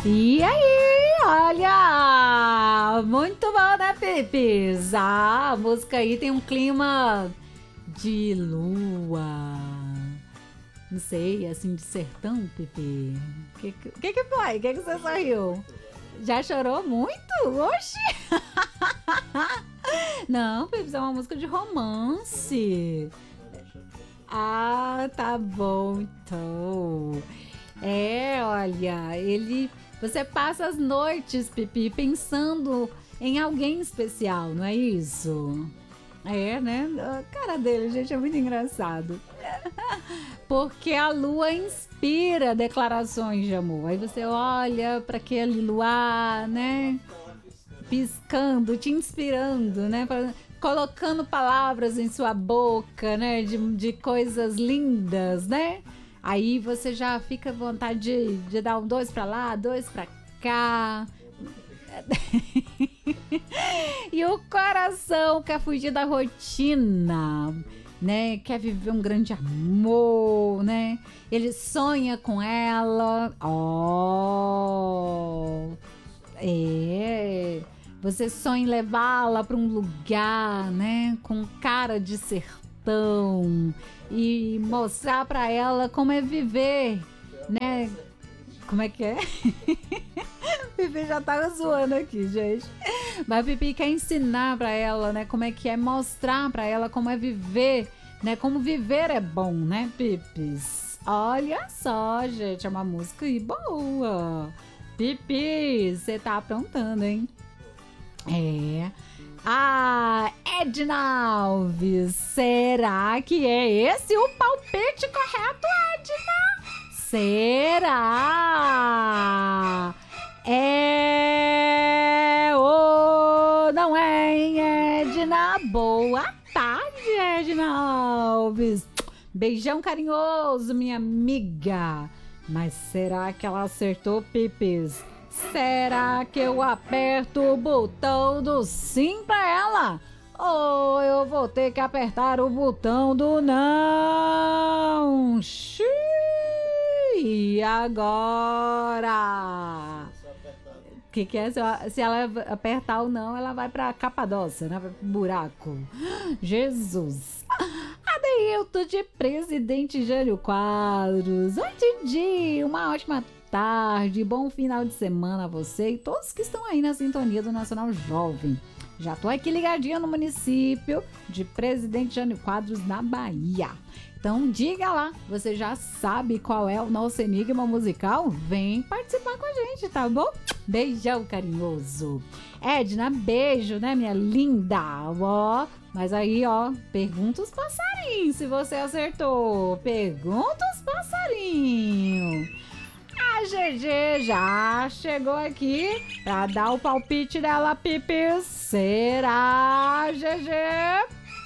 E aí, olha, muito bom, né, Pipis? A música aí tem um clima de lua, não sei, assim, de sertão, Pipi. Que foi? Que você sorriu? Já chorou muito? Oxi! Não, Pipis, é uma música de romance. Ah, tá bom, então. Olha, você passa as noites, Pipi, pensando em alguém especial, não é isso? É, né? A cara dele, gente, é muito engraçado. Porque a lua inspira declarações de amor. Aí você olha para aquele luar, né? Piscando, te inspirando, né? Colocando palavras em sua boca, né? De coisas lindas, né? Aí você já fica à vontade de dar um 2 pra lá, 2 pra cá. E o coração quer fugir da rotina, né? Quer viver um grande amor, né? Ele sonha com ela. Você sonha em levá-la para um lugar, né? Com cara de sertão e mostrar para ela como é viver, né? Como é que é? Pipi já tava zoando aqui, gente. Mas Pipi quer ensinar pra ela, né? Como é que é, mostrar pra ela como é viver, né? Como viver é bom, né, Pipis? Olha só, gente, é uma música aí boa. Pipi, você tá aprontando, hein? Edna Alves, será que é esse o palpite correto, Edna? Será? Não é, hein, Edna? Boa tarde, Edna Alves. Beijão carinhoso, minha amiga. Mas será que ela acertou, Pipis? Será que eu aperto o botão do sim pra ela? Ou eu vou ter que apertar o botão do não? E agora? O que é? Se ela apertar o não, ela vai pra Capadócia, né? Vai pro buraco. Jesus! Adeilton de Presidente Jânio Quadros. Oi, Didi! Uma ótima tarde, bom final de semana a você e todos que estão aí na sintonia do Nacional Jovem. Já tô aqui ligadinha no município de Presidente Jânio Quadros, na Bahia. Então diga lá, você já sabe qual é o nosso enigma musical? Vem participar com a gente, tá bom? Beijão carinhoso. Edna, beijo, né, minha linda? Mas aí, pergunta os passarinhos se você acertou. Pergunta os passarinhos. A GG já chegou aqui pra dar o palpite dela, Pipis. Será, GG?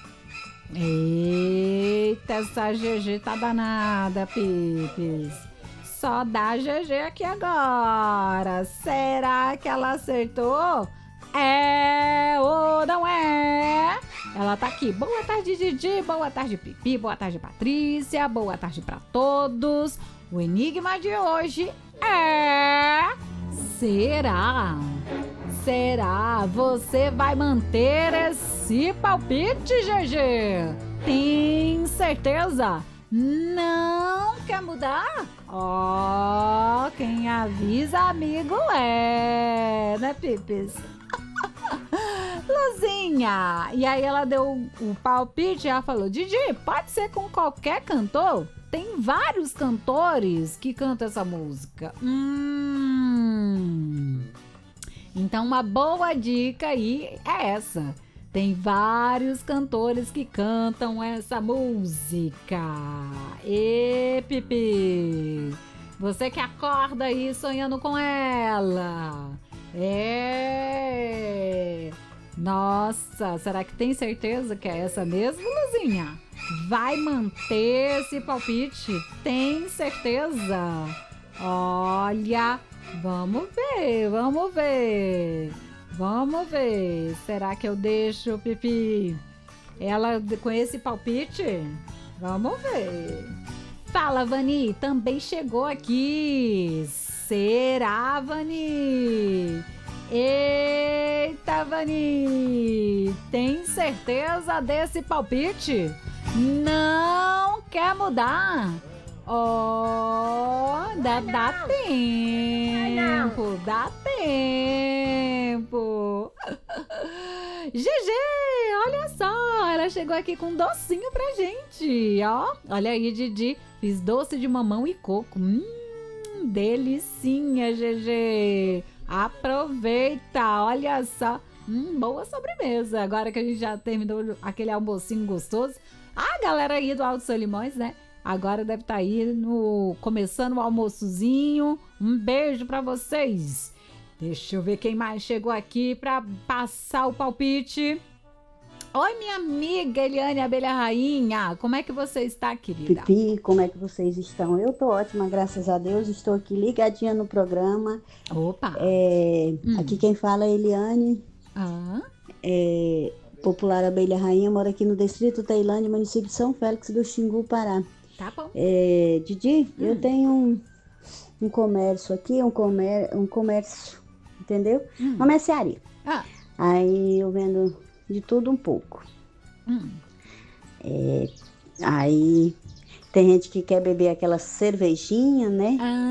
Eita, essa GG tá danada, Pipis. Só dá GG aqui agora. Será que ela acertou? É ou não é? Ela tá aqui. Boa tarde, Didi. Boa tarde, Pipi. Boa tarde, Patrícia. Boa tarde pra todos. O enigma de hoje é... Será? Será? Você vai manter esse palpite, GG? Tem certeza? Não quer mudar? Quem avisa, amigo é, né, Pipis? Luzinha. E aí ela deu o palpite e ela falou, Didi, pode ser com qualquer cantor? Tem vários cantores que cantam essa música. Então uma boa dica aí é essa. Tem vários cantores que cantam essa música. E Pipi, você que acorda aí sonhando com ela. Nossa, será que tem certeza que é essa mesmo, Luzinha? Vai manter esse palpite? Tem certeza? Olha, vamos ver. Vamos ver. Será que eu deixo, Pipi, ela com esse palpite? Vamos ver. Fala, Vani, também chegou aqui. Será Será, Vani? Eita, Vani! Tem certeza desse palpite? Não quer mudar? Oh, dá tempo, dá tempo. GG, olha só, ela chegou aqui com um docinho pra gente, ó. Olha aí, Didi, fiz doce de mamão e coco. Delicinha, GG. Aproveita, olha só. Boa sobremesa. Agora que a gente já terminou aquele almocinho gostoso. A galera aí do Alto Solimões, né? Agora deve estar aí começando o almoçozinho. Um beijo pra vocês. Deixa eu ver quem mais chegou aqui pra passar o palpite. Oi, minha amiga Eliane Abelha Rainha. Como é que você está, querida? Pipi, como é que vocês estão? Eu tô ótima, graças a Deus. Estou aqui ligadinha no programa. Opa! Aqui quem fala é Eliane. Popular Abelha Rainha, mora aqui no distrito Tailândia, município de São Félix do Xingu, Pará. Tá bom. Didi, eu tenho um comércio aqui, um comércio, entendeu? Uma mercearia. Aí eu vendo de tudo um pouco. Aí tem gente que quer beber aquela cervejinha, né?